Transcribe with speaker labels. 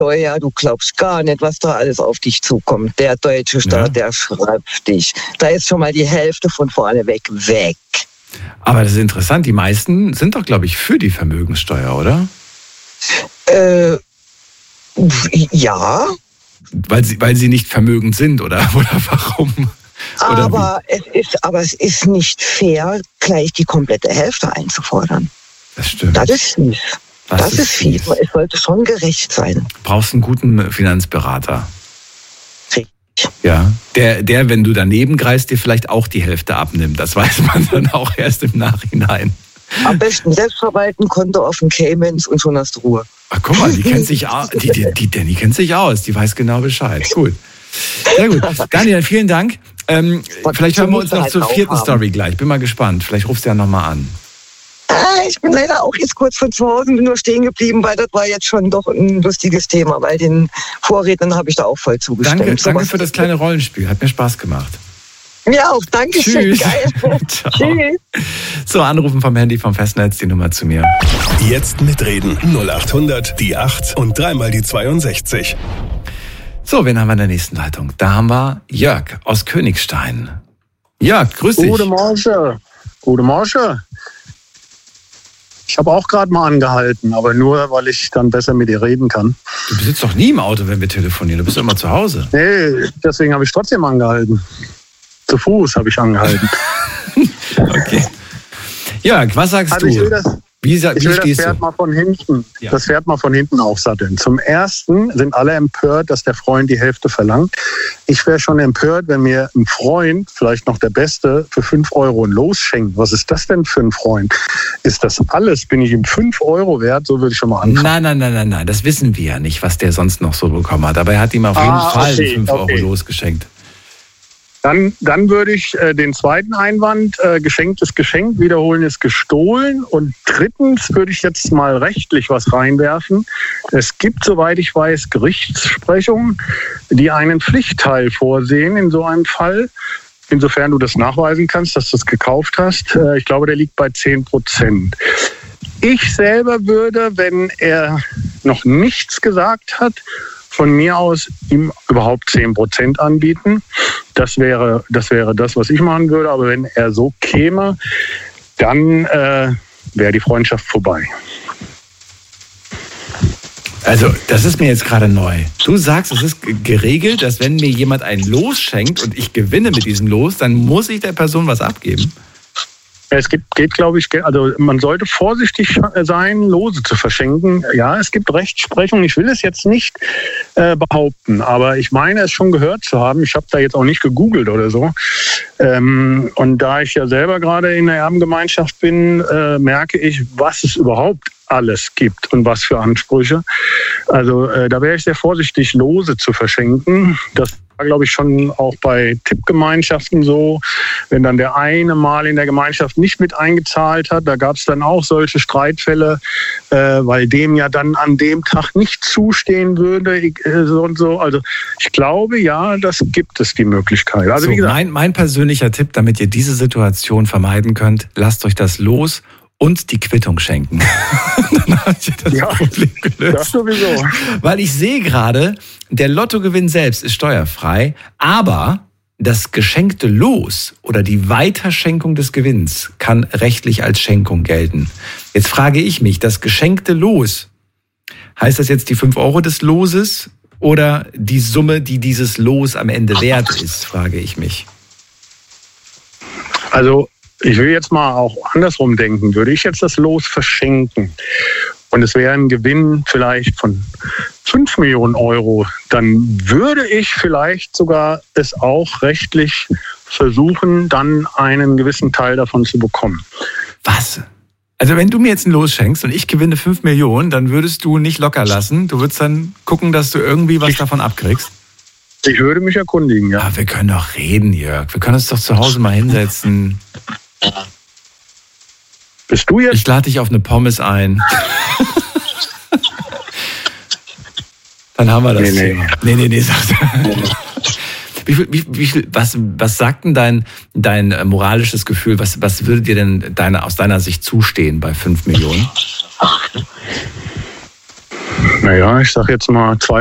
Speaker 1: Steuer, du glaubst gar nicht, was da alles auf dich zukommt. Der deutsche Staat, der schreibt dich. Da ist schon mal die Hälfte von vorne weg.
Speaker 2: Aber das ist interessant, die meisten sind doch, glaube ich, für die Vermögenssteuer, oder?
Speaker 1: Ja.
Speaker 2: Weil sie nicht vermögend sind, oder warum?
Speaker 1: Aber es ist nicht fair, gleich die komplette Hälfte einzufordern.
Speaker 2: Das stimmt.
Speaker 1: Das ist fies. Das ist fies. Es sollte schon gerecht sein.
Speaker 2: Brauchst einen guten Finanzberater.
Speaker 1: Richtig.
Speaker 2: Ja, der, wenn du daneben greifst, dir vielleicht auch die Hälfte abnimmt. Das weiß man dann auch erst im Nachhinein.
Speaker 1: Am besten selbst verwalten, Konto auf den Caymans und schon hast du Ruhe.
Speaker 2: Ach, guck mal, die kennt sich aus. Die Danny kennt sich aus. Die weiß genau Bescheid. Gut. Sehr gut. Daniel, vielen Dank. Vielleicht hören wir uns noch zur vierten Story gleich. Bin mal gespannt. Vielleicht rufst du ja nochmal an.
Speaker 1: Ich bin leider auch jetzt kurz von zu Hause, bin nur stehen geblieben, weil das war jetzt schon doch ein lustiges Thema, weil den Vorrednern habe ich da auch voll zugestimmt.
Speaker 2: Danke für das kleine Rollenspiel. Hat mir Spaß gemacht.
Speaker 1: Ja, auch danke schön. Geil.
Speaker 2: Tschüss. So, anrufen vom Handy vom Festnetz, die Nummer zu mir.
Speaker 3: Jetzt mitreden. 0800 die 8 und dreimal die 62.
Speaker 2: So, wen haben wir in der nächsten Leitung? Da haben wir Jörg aus Königstein. Jörg, grüß dich.
Speaker 4: Gute Morgen. Ich habe auch gerade mal angehalten, aber nur, weil ich dann besser mit dir reden kann.
Speaker 2: Du sitzt doch nie im Auto, wenn wir telefonieren. Du bist doch immer zu Hause.
Speaker 4: Nee, deswegen habe ich trotzdem angehalten. Zu Fuß habe ich angehalten.
Speaker 2: Okay. Jörg, was sagst du?
Speaker 4: Ich will das Pferd
Speaker 2: du?
Speaker 4: mal von hinten. Ja. Das Pferd mal von hinten aufsatteln. Zum Ersten sind alle empört, dass der Freund die Hälfte verlangt. Ich wäre schon empört, wenn mir ein Freund, vielleicht noch der Beste, für 5 Euro ein Los schenkt. Was ist das denn für ein Freund? Ist das alles? Bin ich ihm 5 Euro wert? So würde ich schon mal anfangen.
Speaker 2: Nein. Das wissen wir ja nicht, was der sonst noch so bekommen hat. Aber er hat ihm auf jeden Fall 5 Euro Los geschenkt.
Speaker 4: Dann würde ich den zweiten Einwand, geschenkt ist geschenkt, wiederholen ist gestohlen. Und drittens würde ich jetzt mal rechtlich was reinwerfen. Es gibt, soweit ich weiß, Gerichtssprechungen, die einen Pflichtteil vorsehen in so einem Fall. Insofern du das nachweisen kannst, dass du es gekauft hast. Ich glaube, der liegt bei 10%. Ich selber würde, wenn er noch nichts gesagt hat, von mir aus ihm überhaupt 10% anbieten. Das wäre das, was ich machen würde. Aber wenn er so käme, dann wäre die Freundschaft vorbei.
Speaker 2: Also, das ist mir jetzt gerade neu. Du sagst, es ist geregelt, dass wenn mir jemand ein Los schenkt und ich gewinne mit diesem Los, dann muss ich der Person was abgeben?
Speaker 4: Es geht, glaube ich, also man sollte vorsichtig sein, Lose zu verschenken. Ja, es gibt Rechtsprechung. Ich will es jetzt nicht behaupten, aber ich meine es schon gehört zu haben. Ich habe da jetzt auch nicht gegoogelt oder so. Und da ich ja selber gerade in der Erbengemeinschaft bin, merke ich, was es überhaupt alles gibt und was für Ansprüche. Also da wäre ich sehr vorsichtig, Lose zu verschenken. Das war, glaube ich, schon auch bei Tippgemeinschaften so. Wenn dann der eine mal in der Gemeinschaft nicht mit eingezahlt hat, da gab es dann auch solche Streitfälle, weil dem ja dann an dem Tag nicht zustehen würde und so. Also ich glaube, ja, das gibt es, die Möglichkeit. Also
Speaker 2: so,
Speaker 4: wie gesagt,
Speaker 2: mein persönlicher Tipp, damit ihr diese Situation vermeiden könnt, lasst euch das Los und die Quittung schenken. Dann habt ihr das Problem gelöst.
Speaker 4: Das sowieso.
Speaker 2: Weil ich sehe gerade, der Lottogewinn selbst ist steuerfrei, aber das geschenkte Los oder die Weiterschenkung des Gewinns kann rechtlich als Schenkung gelten. Jetzt frage ich mich, das geschenkte Los, heißt das jetzt die 5 Euro des Loses oder die Summe, die dieses Los am Ende wert ist, frage ich mich.
Speaker 4: Also ich will jetzt mal auch andersrum denken. Würde ich jetzt das Los verschenken und es wäre ein Gewinn vielleicht von 5 Millionen Euro, dann würde ich vielleicht sogar es auch rechtlich versuchen, dann einen gewissen Teil davon zu bekommen.
Speaker 2: Was? Also wenn du mir jetzt ein Los schenkst und ich gewinne 5 Millionen, dann würdest du nicht locker lassen. Du würdest dann gucken, dass du irgendwie was davon abkriegst.
Speaker 4: Ich würde mich erkundigen, ja.
Speaker 2: Aber wir können doch reden, Jörg. Wir können uns doch zu Hause mal hinsetzen.
Speaker 4: Bist du jetzt?
Speaker 2: Ich lade dich auf eine Pommes ein. Dann haben wir das Thema. Nee. Was sagt denn dein moralisches Gefühl? Was würde dir denn aus deiner Sicht zustehen bei 5 Millionen?
Speaker 4: Naja, ich sag jetzt mal